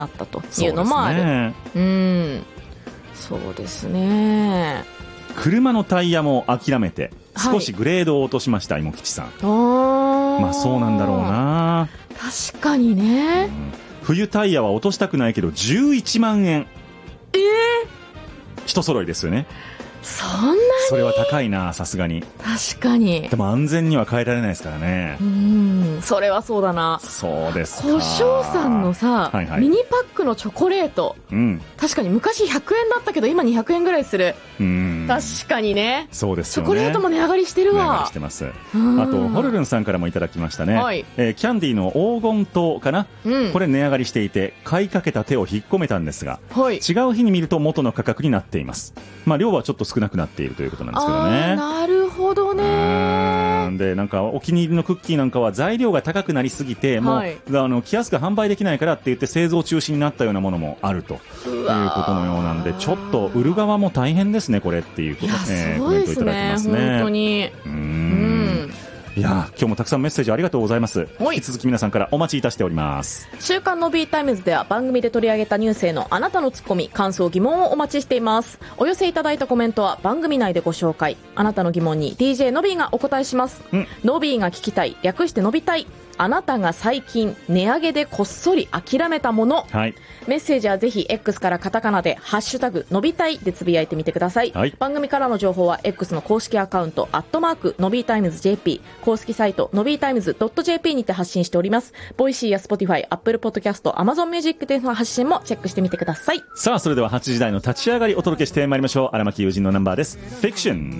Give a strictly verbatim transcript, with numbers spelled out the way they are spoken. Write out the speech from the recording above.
あったというのもある。 そうですね、うんそうですね。 車のタイヤも諦めて少しグレードを落としました、はい、芋吉さん。 あまあそうなんだろうな。 確かにね、 うん、冬タイヤは落としたくないけどじゅういちまんえん、 えー、 一揃いですよね。 そんなにそれは高いな、さすがに。 確かに。 でも安全には変えられないですからね。 うん、それはそうだな。 そうですか。 胡椒さんのさ、 はいはい、 ミニパックのチョコレート、うん、確かに昔ひゃくえんだったけど今にひゃくえんぐらいする。うん、確かにね。 そうですよね。 チョコレートも値上がりしてるわ。 値上がりしてます。あとホルルンさんからもいただきましたね、はい、えー、キャンディーの黄金糖かな、うん、これ値上がりしていて買いかけた手を引っ込めたんですが、はい、違う日に見ると元の価格になっています。まあ量はちょっと少なくなっているということなんですけどね。 なるほどね。 でなんかお気に入りのクッキーなんかは材料が高くなりすぎて、はい、もうあの気安く販売できないからって言って製造中止になったようなものもあるということのようなんで、ちょっと売る側も大変ですねこれっていう、えー、コメントいただきますね。 本当にうーん、 いや今日もたくさんメッセージありがとうございます。引き続き皆さんからお待ちいたしております。 週刊の B タイムズでは番組で取り上げたニュースへのあなたのツッコミ、感想、疑問をお待ちしています。お寄せいただいたコメントは番組内でご紹介。あなたの疑問に ディージェー のびーがお答えします。のびーが聞きたい、略してのびたい、あなたが最近値上げでこっそり諦めたもの、はい、メッセージはぜひ X からカタカナでハッシュタグのびたいでつぶやいてみてください、はい、番組からの情報は X の公式アカウントアットマークのびータイムズ ジェーピー 公式サイトのびータイムズ .jp にて発信しております。ボイシーや Spotify、Apple Podcast、Amazon Music での発信もチェックしてみてください。 さあそれでははちじ台の立ち上がりお届けしてまいりましょう。荒牧友人のナンバーです。フィクション。